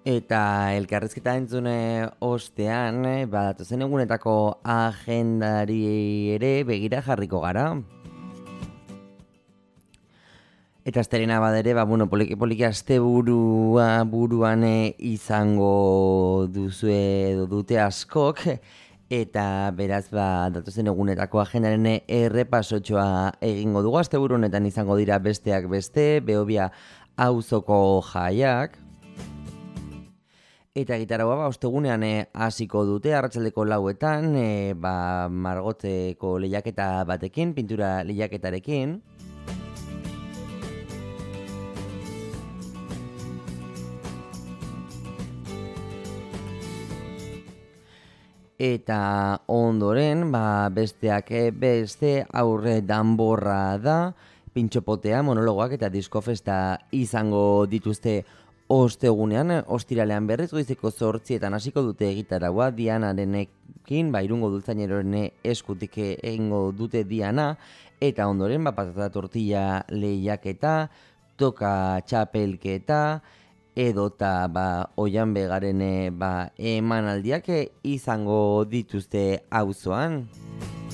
Eta elkarrizketa entzune ostean, datozen egunetako agendari ere begira jarriko gara. Eta astelena badere, poliki buruan izango duzue edo dute askok, eta beraz datozen egunetako agendaren errepasotxoa egingo dugu. Asteburu honetan izango dira besteak beste, Behobia auzoko jaiak. Eta gitaragoa ostegunean hasiko dute, arratsaldeko 4:00, margotzeko lehiaketa batekin, pintura lehiaketarekin. Eta ondoren, besteak beste aurre danborra da, pintxopotea, monologoak eta diskofesta izango dituzte ostegunean, ostiralean berriz goizeko 8:00 hasiko dute egitaragoa, Dianarenekin, Irungo Dultzaineroren eskutik egingo dute Diana, eta ondoren, patata tortilla lehiaketa, toka txapelketa, edota Oian Begaren emanaldiak izango dituzte auzoan.